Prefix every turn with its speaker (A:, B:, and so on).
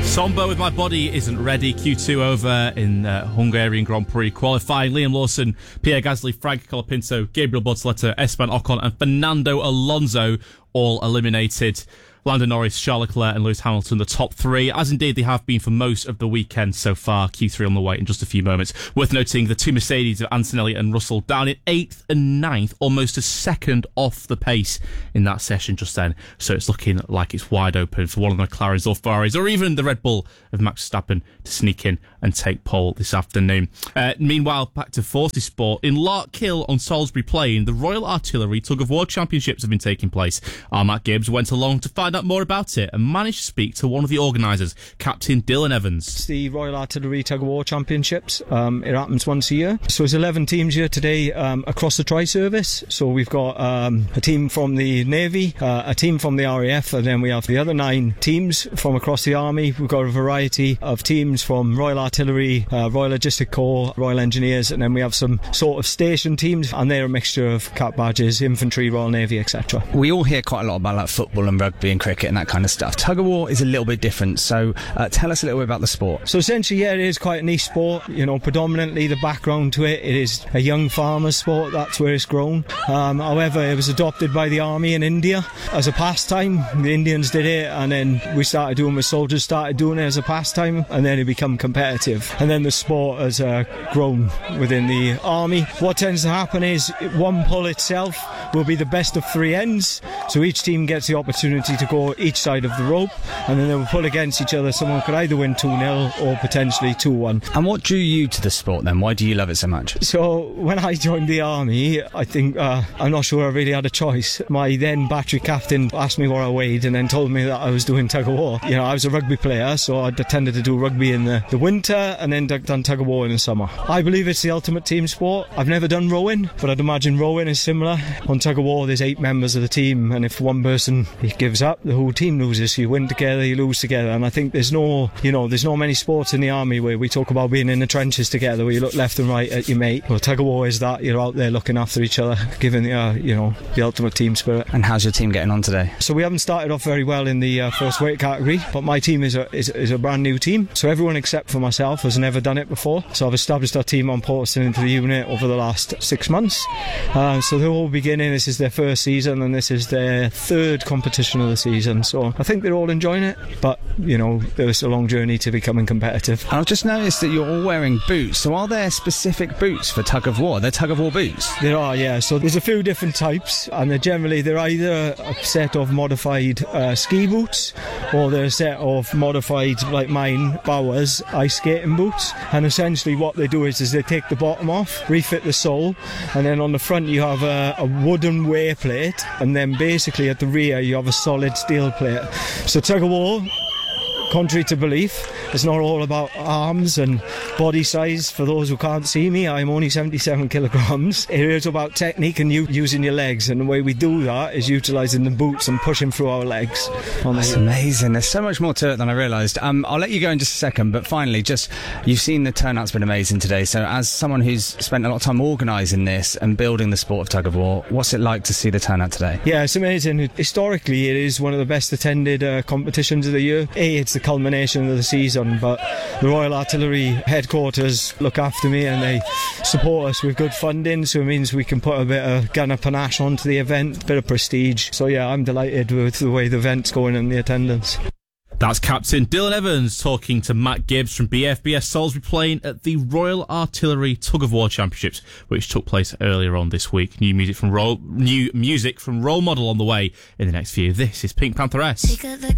A: Sombo with My Body Isn't Ready. Q2 over in Hungarian Grand Prix qualifying. Liam Lawson, Pierre Gasly, Frank Colapinto, Gabriel Bortoleto, Esteban Ocon and Fernando Alonso all eliminated. Lando Norris, Charles Leclerc and Lewis Hamilton, the top three, as indeed they have been for most of the weekend so far. Q3 on the way in just a few moments. Worth noting the two Mercedes of Antonelli and Russell down in 8th and 9th, almost a second off the pace in that session just then. So it's looking like it's wide open for one of the McLarens or Ferraris or even the Red Bull of Max Verstappen to sneak in and take pole this afternoon. Meanwhile, back to Force Sport. In Larkhill on Salisbury Plain, the Royal Artillery Tug of War Championships have been taking place. Our Matt Gibbs went along to find out more about it and managed to speak to one of the organisers, Captain Dylan Evans.
B: It's the Royal Artillery Tug of War Championships. It happens once a year. So there's 11 teams here today across the tri-service. So we've got a team from the Navy, a team from the RAF, and then we have the other 9 teams from across the Army. We've got a variety of teams from Royal Artillery, Royal Logistic Corps, Royal Engineers, and then we have some sort of station teams, and they're a mixture of cap badges, infantry, Royal Navy, etc.
C: We all hear quite a lot about like football and rugby and cricket and that kind of stuff. Tug of war is a little bit different, so tell us a little bit about the sport.
B: So essentially, yeah, it is quite a niche sport. You know, predominantly the background to it is a young farmer's sport. That's where it's grown. However, it was adopted by the Army in India as a pastime. The Indians did it, and then we started doing it. Soldiers started doing it as a pastime, and then it became competitive. And then the sport has grown within the Army. What tends to happen is one pull itself will be the best of 3 ends. So each team gets the opportunity to go each side of the rope, and then they will pull against each other. Someone could either win 2-0 or potentially 2-1.
C: And what drew you to the sport then? Why do you love it so much?
B: So when I joined the Army, I think I'm not sure I really had a choice. My then battery captain asked me what I weighed and then told me that I was doing tug of war. You know, I was a rugby player, so I tended to do rugby in the winter and then done tug of war in the summer. I believe it's the ultimate team sport. I've never done rowing, but I'd imagine rowing is similar. On tug of war, there's 8 members of the team, and if one person gives up, the whole team loses. You win together, you lose together. And I think there's no many sports in the Army where we talk about being in the trenches together, where you look left and right at your mate. Well, tug of war is that you're out there looking after each other, giving the ultimate team spirit.
C: And how's your team getting on today?
B: So we haven't started off very well in the first weight category, but my team is a brand new team. So everyone except for myself has never done it before. So I've established our team on Portston into the unit over the last 6 months. So they're all beginning. This is their first season, and this is their 3rd competition of the season. So I think they're all enjoying it, but there's a long journey to becoming competitive.
C: I've just noticed that you're all wearing boots. So are there specific boots for tug of war? They're tug of war boots?
B: There are, yeah. So there's a few different types, and they're either a set of modified ski boots, or they're a set of modified, like mine, Bowers ice skating boots. And essentially what they do is they take the bottom off, refit the sole, and then on the front you have a wooden wear plate, and then basically at the rear you have a solid steel plate. So tug of war, contrary to belief, it's not all about arms and body size. For those who can't see me, I'm only 77 kilograms. It is about technique and using your legs, and the way we do that is utilising the boots and pushing through our legs.
C: That's amazing. There's so much more to it than I realised. I'll let you go in just a second, but finally, you've seen the turnout's been amazing today. So as someone who's spent a lot of time organising this and building the sport of tug of war, what's it like to see the turnout today?
B: Yeah, it's amazing. Historically, it is one of the best attended competitions of the year. It's the culmination of the season, but the Royal Artillery headquarters look after me and they support us with good funding, so it means we can put a bit of gunner panache onto the event, a bit of prestige. So yeah, I'm delighted with the way the event's going and the attendance.
A: That's Captain Dylan Evans talking to Matt Gibbs from BFBS Salisbury Plain at the Royal Artillery Tug of War Championships, which took place earlier on this week. New music from Role Model on the way in the next few. This is Pink Panther S.
D: Take a look